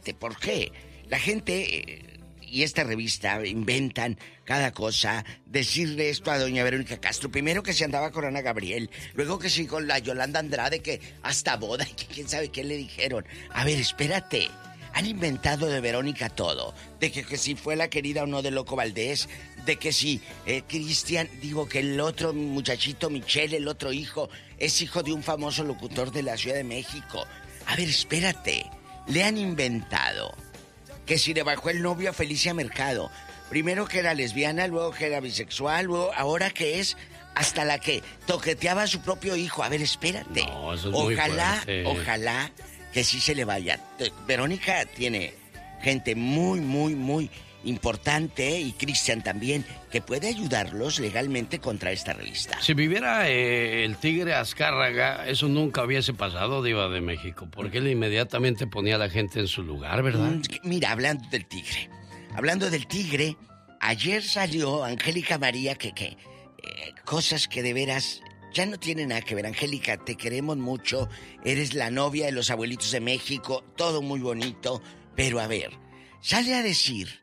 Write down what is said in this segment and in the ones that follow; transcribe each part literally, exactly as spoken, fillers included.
espérate, ¿por qué? La gente eh, y esta revista inventan cada cosa, decirle esto a doña Verónica Castro, primero que se andaba con Ana Gabriel, luego que sí con la Yolanda Andrade, que hasta boda, y que quién sabe qué le dijeron. A ver, espérate, han inventado de Verónica todo, de que, que si fue la querida o no de Loco Valdés, de que si eh, Cristian, digo que el otro muchachito Michelle, el otro hijo, es hijo de un famoso locutor de la Ciudad de México. A ver, espérate, le han inventado que si le bajó el novio a Felicia Mercado, primero que era lesbiana, luego que era bisexual, luego ahora que es hasta la que toqueteaba a su propio hijo. A ver, espérate. No, eso es ojalá, muy fuerte. ojalá que sí se le vaya. Verónica tiene gente muy, muy, muy importante, y Cristian también, que puede ayudarlos legalmente contra esta revista. Si viviera eh, el tigre Azcárraga, eso nunca hubiese pasado, Diva de México, porque él inmediatamente ponía a la gente en su lugar, ¿verdad? Mm, mira, hablando del tigre, hablando del tigre, ayer salió Angélica María, que, que eh, cosas que de veras ya no tienen nada que ver. Angélica, te queremos mucho, eres la novia de los abuelitos de México, todo muy bonito, pero a ver, sale a decir,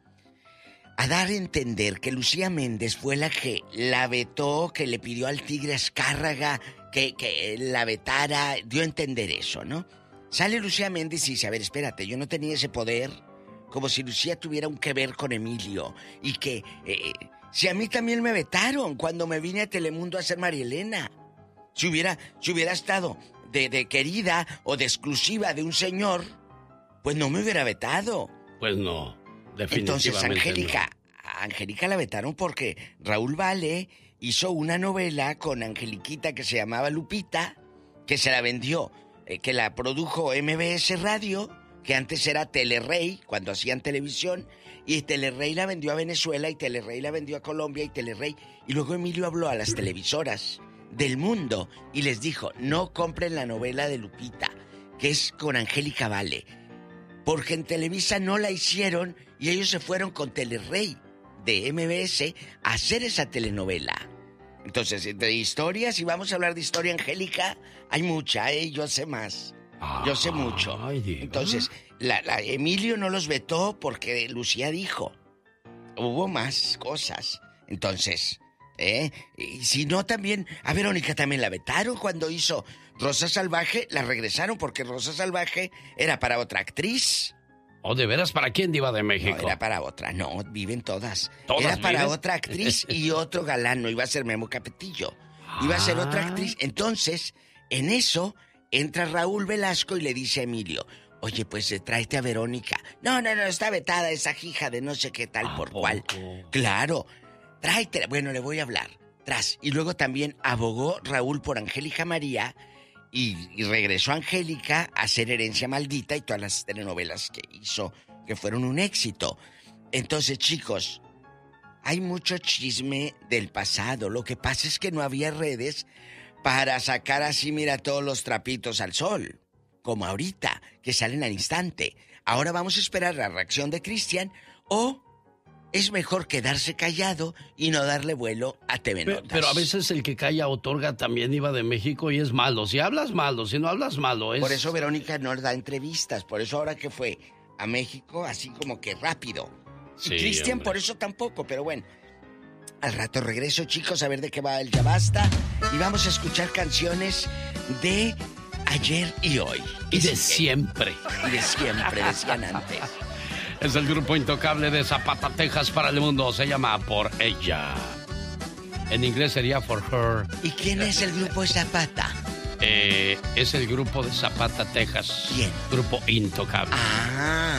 a dar a entender que Lucía Méndez fue la que la vetó, que le pidió al tigre Azcárraga que, que la vetara, dio a entender eso, ¿no? Sale Lucía Méndez y dice, a ver, espérate, yo no tenía ese poder, como si Lucía tuviera un que ver con Emilio, y que, eh, si a mí también me vetaron cuando me vine a Telemundo a ser María Elena, si hubiera, si hubiera estado de, de querida o de exclusiva de un señor, pues no me hubiera vetado. Pues no. Entonces, Angélica, no. Angélica la vetaron porque Raúl Vale hizo una novela con Angeliquita que se llamaba Lupita, que se la vendió, eh, que la produjo M B S Radio, que antes era Telerrey, cuando hacían televisión, y Telerrey la vendió a Venezuela, y Telerrey la vendió a Colombia, y Telerrey... Y luego Emilio habló a las televisoras del mundo y les dijo, no compren la novela de Lupita, que es con Angélica Vale, porque en Televisa no la hicieron y ellos se fueron con Telerrey de M B S a hacer esa telenovela. Entonces, de historias, si vamos a hablar de historia, Angélica, hay mucha, ¿eh? Yo sé más. Yo sé mucho. Ay, Entonces, la, la Emilio no los vetó porque Lucía dijo. Hubo más cosas. Entonces, ¿eh? Y si no, también... A Verónica también la vetaron cuando hizo Rosa Salvaje, la regresaron porque Rosa Salvaje era para otra actriz. ¿O de veras para quién, Diva de México? No, era para otra, no, viven todas. ¿Todas Era para viven? otra actriz y otro galán, no iba a ser Memo Capetillo. Iba a ser otra actriz. Entonces, en eso, entra Raúl Velasco y le dice a Emilio, oye, pues tráete a Verónica. No, no, no, está vetada esa hija de no sé qué tal por poco? cual. Claro, tráetela. Bueno, le voy a hablar. Tras. Y luego también abogó Raúl por Angélica María. Y, y regresó Angélica a hacer Herencia Maldita y todas las telenovelas que hizo, que fueron un éxito. Entonces, chicos, hay mucho chisme del pasado. Lo que pasa es que no había redes para sacar así, mira, todos los trapitos al sol, como ahorita, que salen al instante. Ahora vamos a esperar la reacción de Cristian, o es mejor quedarse callado y no darle vuelo a T V Notas. Pero, pero a veces el que calla otorga también, Iba de México, y es malo. Si hablas malo, si no hablas malo, es... Por eso Verónica no da entrevistas. Por eso ahora que fue a México, así como que rápido. Sí, y Cristian hombre. por eso tampoco, pero bueno. Al rato regreso, chicos, a ver de qué va el Ya Basta. Y vamos a escuchar canciones de ayer y hoy. Y de sí, siempre. Y de siempre, decían antes. Es el grupo intocable de Zapata, Texas para el mundo. Se llama Por Ella. En inglés sería For Her. ¿Y quién es el grupo de Zapata? Eh, es el grupo de Zapata, Texas. ¿Quién? Grupo intocable. Ah.